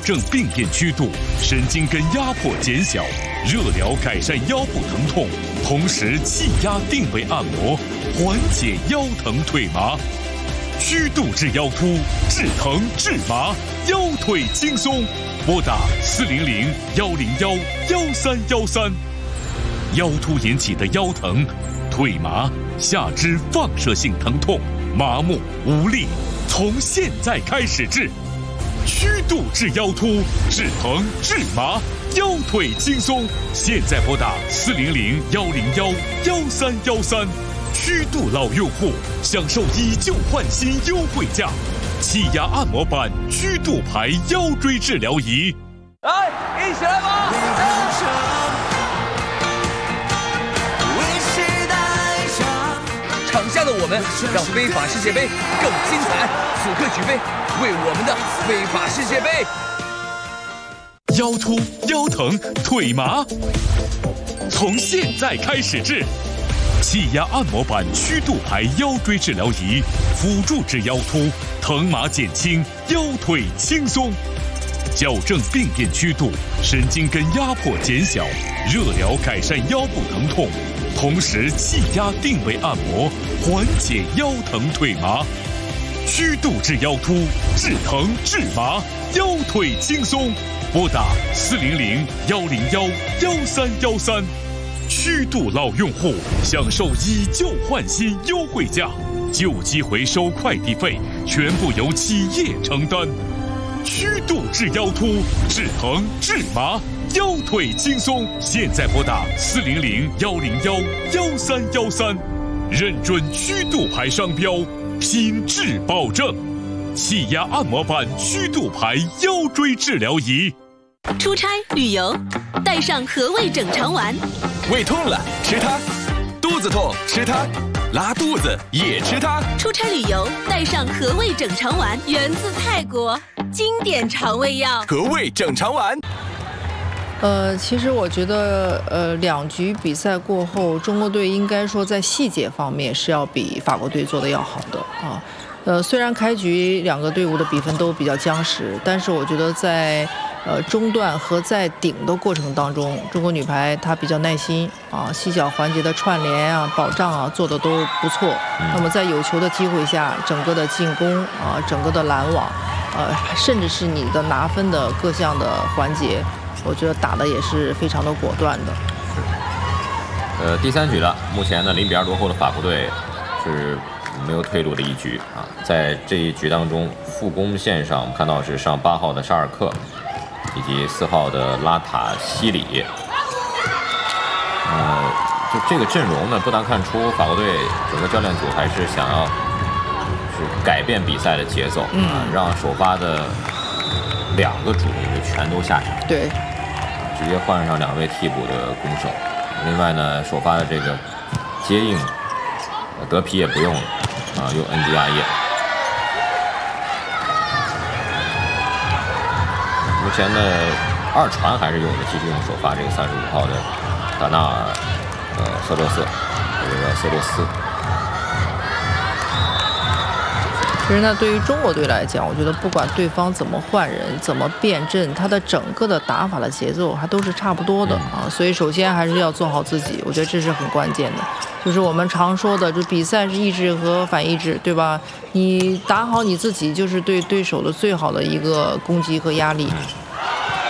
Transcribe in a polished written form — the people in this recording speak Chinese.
正病变曲度，神经根压迫减小，热疗改善腰部疼痛，同时气压定位按摩，缓解腰疼退麻。曲度治腰突，治疼治麻，腰腿轻松。拨打400-101-1313。腰突引起的腰疼、腿麻、下肢放射性疼痛、麻木无力，从现在开始治。曲度治腰突，治疼治麻，腰腿轻松。现在拨打400-101-1313。曲度老用户享受以旧换新优惠价，气压按摩板曲度牌腰椎治疗仪。 来，一起来吧！场下的我们让非法世界杯更精彩，此刻举杯，为我们的非法世界杯。 腰突、腰疼、腿麻，从现在开始治。气压按摩板曲度牌腰椎治疗仪，辅助治腰突，疼麻减轻，腰腿轻松。矫正病变曲度，神经根压迫减小，热疗改善腰部疼痛，同时气压定位按摩，缓解腰疼退麻。曲度治腰突，治疼治麻，腰腿轻松。拨打400-101-1313。曲度老用户享受以旧换新优惠价，旧机回收快递费全部由企业承担。曲度治腰突，治疼治麻，腰腿轻松。现在拨打400-101-1313，认准曲度牌商标，品质保证。气压按摩板曲度牌腰椎治疗仪。 出差旅游，带上和味整肠丸。 胃痛了吃它，肚子痛吃它，拉肚子也吃它。 出差旅游带上和味整肠丸，源自泰国，经典肠胃药。 和味整肠丸。 其实我觉得，两局比赛过后，中国队应该说在细节方面是要比法国队做的要好的啊。虽然开局两个队伍的比分都比较僵实，但是我觉得在中段和在顶的过程当中，中国女排她比较耐心啊，细小环节的串联啊、保障啊做的都不错。那么在有球的机会下，整个的进攻啊、整个的拦网，甚至是你的拿分的各项的环节，我觉得打的也是非常的果断的。 第三局了，目前呢0比2落后的法国队是没有退路的一局啊。在这一局当中，副攻线上我们看到是上8号的沙尔克，以及4号的拉塔西里。就这个阵容呢，不难看出法国队整个教练组还是想要是改变比赛的节奏啊，让首发的2个主力就全都下场， 对， 直接换上2位替补的攻手。另外呢，首发的这个接应德皮也不用了啊，用恩迪亚耶。目前呢，2传还是用的继续用首发这个35号的达纳尔、瑟洛瑟，这个瑟洛斯。 其实呢，对于中国队来讲，我觉得不管对方怎么换人、怎么变阵，他的整个的打法的节奏还都是差不多的啊。所以首先还是要做好自己，我觉得这是很关键的。就是我们常说的，就比赛是意志和反意志，对吧？你打好你自己，就是对对手的最好的一个攻击和压力。